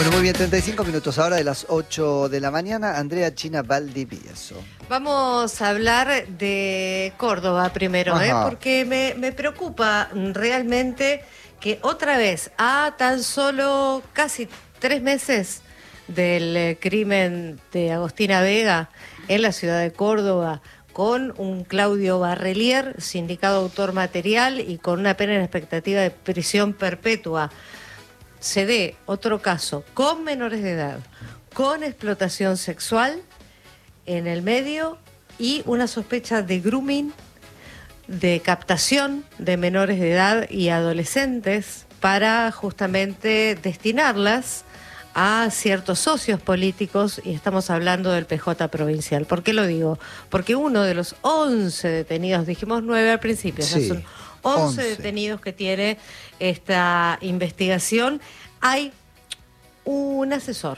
Bueno, muy bien, 35 minutos ahora de las 8 de la mañana. Andrea China Valdivieso. Vamos a hablar de Córdoba primero, porque me preocupa realmente que otra vez, a tan solo casi 3 meses del crimen de Agostina Vega en la ciudad de Córdoba, con un Claudio Barrelier, sindicado autor material y con una pena en expectativa de prisión perpetua, se dé otro caso con menores de edad, con explotación sexual en el medio y una sospecha de grooming, de captación de menores de edad y adolescentes para justamente destinarlas a ciertos socios políticos, y estamos hablando del PJ provincial. ¿Por qué lo digo? Porque uno de los 11 detenidos, dijimos 9 al principio, sí, ya son 11 detenidos que tiene esta investigación. Hay un asesor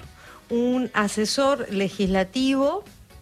legislativo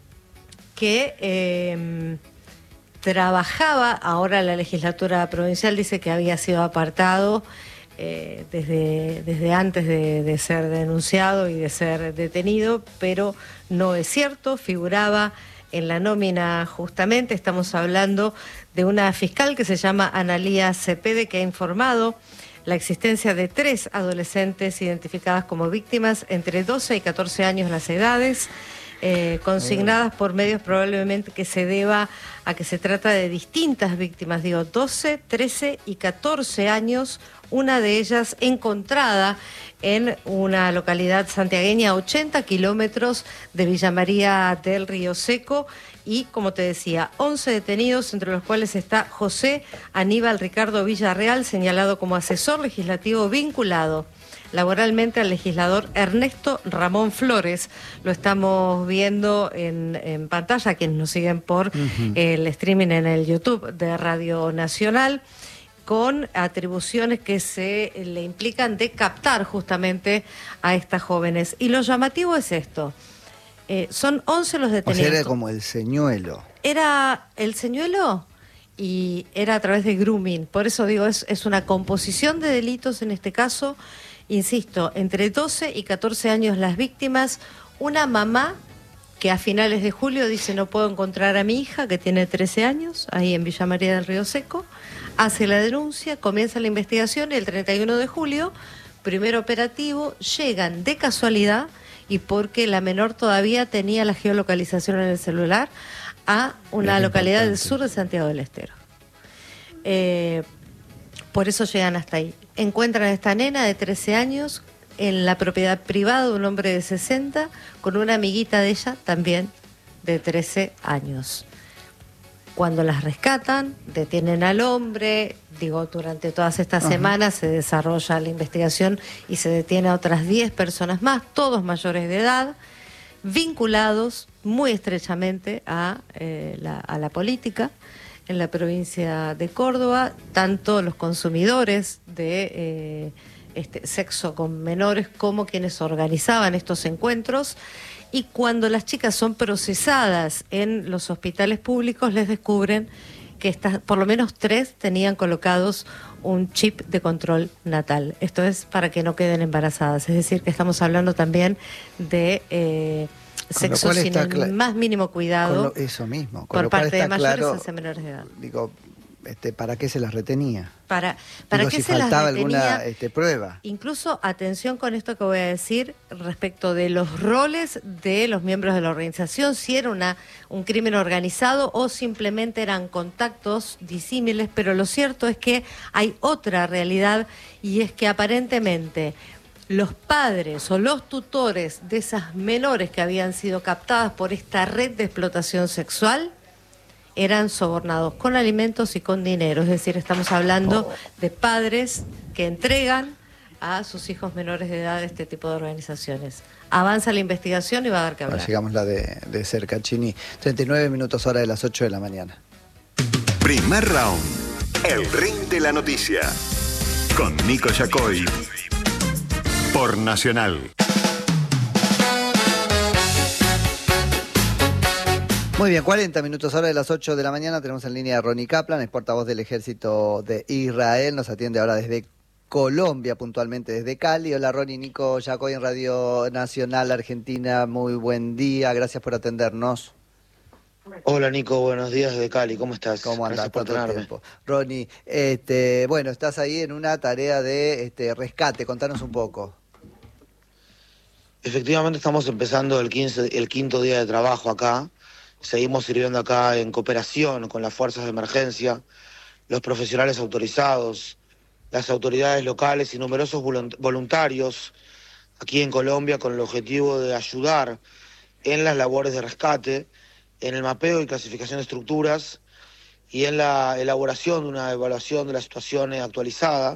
que trabajaba, ahora la legislatura provincial dice que había sido apartado desde antes de ser denunciado y de ser detenido, pero no es cierto, figuraba en la nómina justamente. Estamos hablando de una fiscal que se llama Analía Cepede, que ha informado la existencia de 3 adolescentes identificadas como víctimas entre 12 y 14 años las edades, consignadas por medios probablemente que se deba a que se trata de distintas víctimas, 12, 13 y 14 años, una de ellas encontrada en una localidad santiagueña a 80 kilómetros de Villa María del Río Seco, y como te decía, 11 detenidos, entre los cuales está José Aníbal Ricardo Villarreal, señalado como asesor legislativo vinculado laboralmente al legislador Ernesto Ramón Flores. Lo estamos viendo en pantalla, quienes nos siguen por el streaming en el YouTube de Radio Nacional, con atribuciones que se le implican de captar justamente a estas jóvenes. Y lo llamativo es esto, son 11 los detenidos. O sea, era como el señuelo. Era el señuelo y era a través de grooming. Por eso digo, es una composición de delitos en este caso. Insisto, entre 12 y 14 años las víctimas, una mamá que a finales de julio dice no puedo encontrar a mi hija, que tiene 13 años, ahí en Villa María del Río Seco, hace la denuncia, comienza la investigación y el 31 de julio, primer operativo, llegan de casualidad y porque la menor todavía tenía la geolocalización en el celular a una localidad del sur de Santiago del Estero. Por eso llegan hasta ahí. Encuentran a esta nena de 13 años en la propiedad privada de un hombre de 60 con una amiguita de ella también de 13 años. Cuando las rescatan, detienen al hombre, durante todas estas semanas se desarrolla la investigación y se detiene a otras 10 personas más, todos mayores de edad, vinculados muy estrechamente a la política en la provincia de Córdoba, tanto los consumidores de sexo con menores como quienes organizaban estos encuentros. Y cuando las chicas son procesadas en los hospitales públicos, les descubren que por lo menos 3 tenían colocados un chip de control natal. Esto es para que no queden embarazadas. Es decir, que estamos hablando también de sexo sin el más mínimo cuidado eso mismo, por parte de mayores hacia menores de edad. ¿Para qué se las retenía? ¿Para qué si se las faltaba retenía? alguna prueba. Incluso, atención con esto que voy a decir respecto de los roles de los miembros de la organización, si era un crimen organizado o simplemente eran contactos disímiles, pero lo cierto es que hay otra realidad, y es que aparentemente los padres o los tutores de esas menores que habían sido captadas por esta red de explotación sexual eran sobornados con alimentos y con dinero. Es decir, estamos hablando de padres que entregan a sus hijos menores de edad a este tipo de organizaciones. Avanza la investigación y va a dar que hablar. Sigamos la de cerca, Chini. 39 minutos hora de las 8 de la mañana. Primer round. El ring de la noticia. Con Nico Yacoy. Por Nacional. Muy bien, 40 minutos ahora de las 8 de la mañana. Tenemos en línea a Ronnie Kaplan, es portavoz del Ejército de Israel. Nos atiende ahora desde Colombia, puntualmente desde Cali. Hola Ronnie, Nico Yacoy en Radio Nacional Argentina, muy buen día, gracias por atendernos. Hola Nico, buenos días desde Cali, ¿cómo estás? ¿Cómo andás? Gracias por Tanto tenerme. tiempo. Ronnie, bueno, estás ahí en una tarea de rescate, contanos un poco. Efectivamente estamos empezando el quinto día de trabajo acá. Seguimos sirviendo acá en cooperación con las fuerzas de emergencia, los profesionales autorizados, las autoridades locales y numerosos voluntarios aquí en Colombia con el objetivo de ayudar en las labores de rescate, en el mapeo y clasificación de estructuras y en la elaboración de una evaluación de la situación actualizada.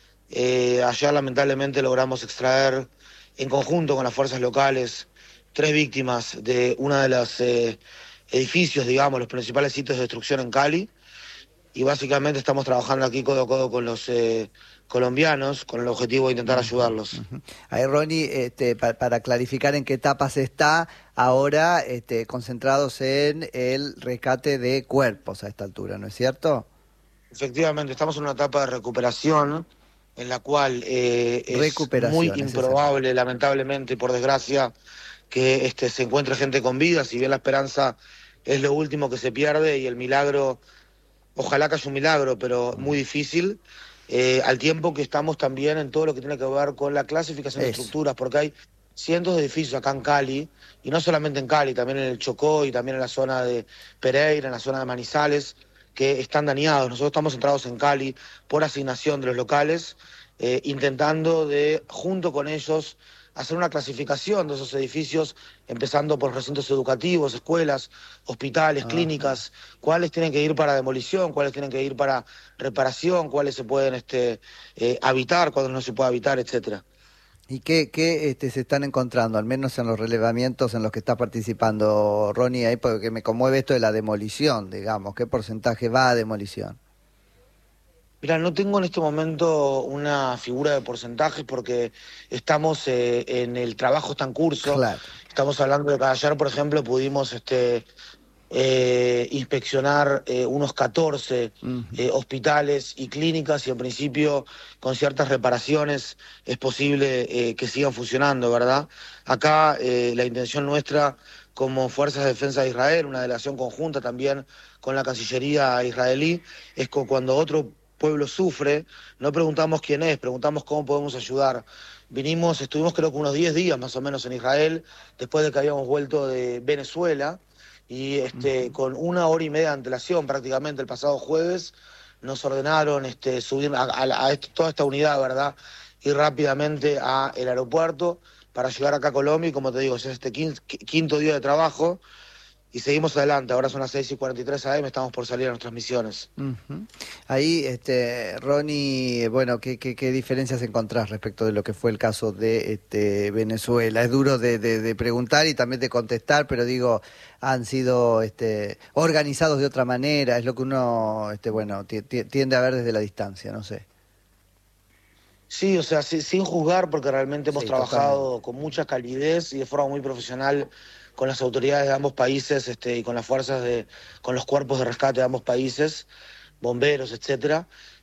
Ayer lamentablemente logramos extraer en conjunto con las fuerzas locales 3 víctimas de uno de los edificios, digamos, los principales sitios de destrucción en Cali. Y básicamente estamos trabajando aquí codo a codo con los colombianos con el objetivo de intentar ayudarlos. Ahí Ronnie, para clarificar en qué etapas está ahora concentrados en el rescate de cuerpos a esta altura, ¿no es cierto? Efectivamente, estamos en una etapa de recuperación en la cual es muy improbable, lamentablemente, por desgracia, que se encuentre gente con vida, si bien la esperanza es lo último que se pierde y el milagro, ojalá que haya un milagro, pero muy difícil, al tiempo que estamos también en todo lo que tiene que ver con la clasificación de estructuras, porque hay cientos de edificios acá en Cali, y no solamente en Cali, también en el Chocó y también en la zona de Pereira, en la zona de Manizales, que están dañados. Nosotros estamos centrados en Cali por asignación de los locales, intentando de, junto con ellos, hacer una clasificación de esos edificios, empezando por recintos educativos, escuelas, hospitales, clínicas, cuáles tienen que ir para demolición, cuáles tienen que ir para reparación, cuáles se pueden habitar, cuáles no se puede habitar, etcétera. ¿Y qué se están encontrando, al menos en los relevamientos en los que está participando Ronnie ahí? Porque me conmueve esto de la demolición, digamos. ¿Qué porcentaje va a demolición? Mira, no tengo en este momento una figura de porcentaje porque estamos en el trabajo está en curso. Claro. Estamos hablando de que ayer, por ejemplo, pudimos inspeccionar unos 14 hospitales y clínicas y en principio con ciertas reparaciones es posible que sigan funcionando, ¿verdad? Acá la intención nuestra como Fuerzas de Defensa de Israel, una delegación conjunta también con la Cancillería israelí, es que cuando otro pueblo sufre, no preguntamos quién es, preguntamos cómo podemos ayudar. Estuvimos creo que unos 10 días más o menos en Israel, después de que habíamos vuelto de Venezuela, y con 1 hora y media de antelación prácticamente el pasado jueves, nos ordenaron subir a toda esta unidad, ¿verdad? Ir rápidamente al aeropuerto para llegar acá a Colombia, y como te digo, es este quinto día de trabajo, y seguimos adelante. Ahora son las 6:43 AM, estamos por salir a nuestras misiones. Ahí, Ronnie, bueno, ¿qué diferencias encontrás respecto de lo que fue el caso de Venezuela? Es duro de preguntar y también de contestar, pero digo, han sido organizados de otra manera, es lo que uno tiende a ver desde la distancia, no sé. Sí, o sea, sin juzgar, porque realmente hemos trabajado con mucha calidez y de forma muy profesional con las autoridades de ambos países y con las con los cuerpos de rescate de ambos países, bomberos, etcétera.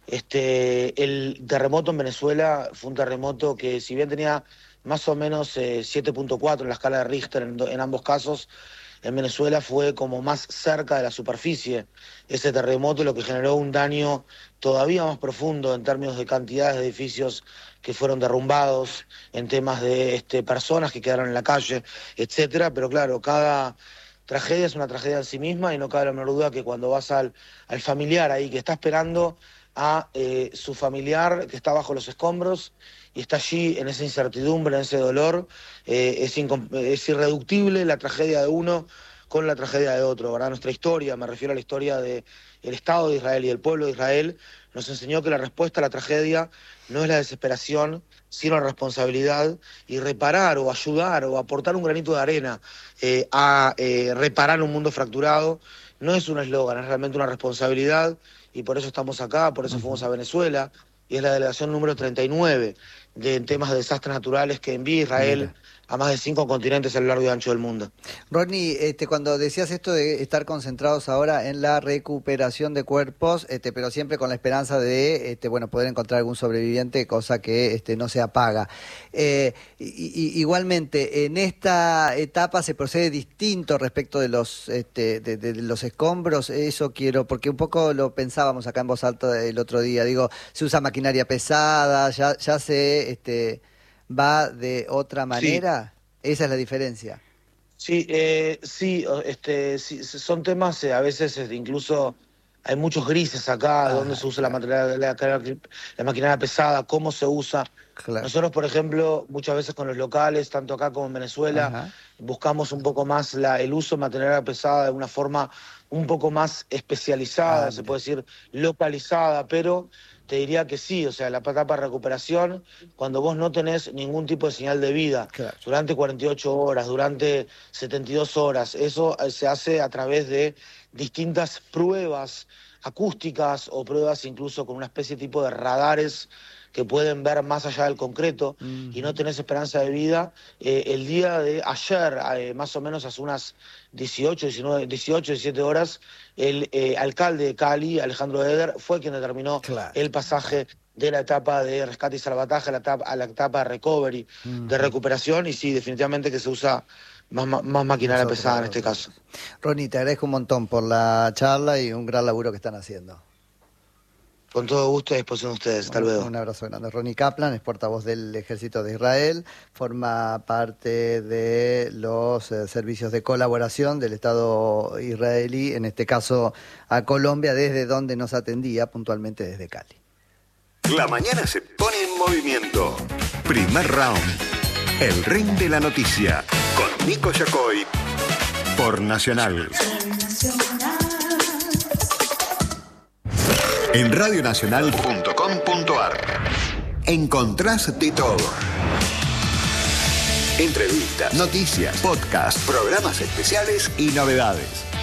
El terremoto en Venezuela fue un terremoto que, si bien tenía más o menos 7.4 en la escala de Richter en ambos casos, en Venezuela fue como más cerca de la superficie ese terremoto, lo que generó un daño todavía más profundo en términos de cantidades de edificios que fueron derrumbados, en temas de personas que quedaron en la calle, etcétera. Pero claro, cada tragedia es una tragedia en sí misma y no cabe la menor duda que cuando vas al familiar ahí que está esperando a su familiar que está bajo los escombros y está allí en esa incertidumbre, en ese dolor, es irreductible la tragedia de uno con la tragedia de otro, ¿verdad? Nuestra historia, me refiero a la historia del Estado de Israel y del pueblo de Israel, nos enseñó que la respuesta a la tragedia no es la desesperación, sino la responsabilidad, y reparar o ayudar o aportar un granito de arena a reparar un mundo fracturado no es un eslogan, es realmente una responsabilidad, y por eso estamos acá, por eso fuimos a Venezuela, y es la delegación número 39 de temas de desastres naturales que envía Israel a más de 5 continentes a lo largo y ancho del mundo. Ronnie, cuando decías esto de estar concentrados ahora en la recuperación de cuerpos, pero siempre con la esperanza de poder encontrar algún sobreviviente, cosa que no se apaga. Igualmente, en esta etapa se procede distinto respecto de los de los escombros. Eso quiero, porque un poco lo pensábamos acá en voz alta el otro día. Digo, se usa maquinaria pesada, ya se va de otra manera. Sí. Esa es la diferencia. Sí, sí, son temas, a veces incluso hay muchos grises acá, donde se usa la maquinaria pesada, cómo se usa. Claro. Nosotros, por ejemplo, muchas veces con los locales, tanto acá como en Venezuela, buscamos un poco más el uso de maquinaria pesada de una forma un poco más especializada, se puede decir localizada, pero te diría que sí, o sea, la etapa de recuperación, cuando vos no tenés ningún tipo de señal de vida, durante 48 horas, durante 72 horas, eso se hace a través de distintas pruebas acústicas o pruebas incluso con una especie de tipo de radares que pueden ver más allá del concreto y no tenés esperanza de vida. El día de ayer, más o menos hace unas 18, 17 horas, el alcalde de Cali, Alejandro Eder, fue quien determinó el pasaje de la etapa de rescate y salvataje a la etapa de recovery, de recuperación, y sí, definitivamente que se usa más maquinaria pesada en este caso. Ronnie, te agradezco un montón por la charla y un gran laburo que están haciendo. Con todo gusto y a disposición de ustedes. Hasta luego. Un abrazo grande. Ronnie Kaplan es portavoz del Ejército de Israel, forma parte de los servicios de colaboración del Estado israelí, en este caso a Colombia, desde donde nos atendía puntualmente desde Cali. La mañana se pone en movimiento. Primer round. El ring de la noticia. Con Nico Yacoy. Por Nacional. En radionacional.com.ar encontrás de todo. Entrevistas, noticias, podcasts, programas especiales y novedades.